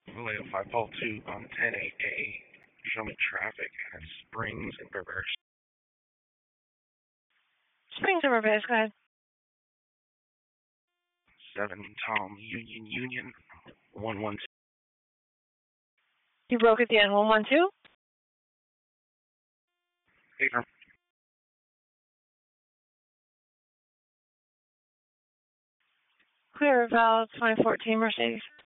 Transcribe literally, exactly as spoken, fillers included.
Relay five Paul two on ten A A. Show me traffic at Springs and Reverse. Springs and Reverse, go ahead. seven Tom Union Union one one two. You broke at the end, one one two? Paper. Clear valve twenty fourteen Mercedes.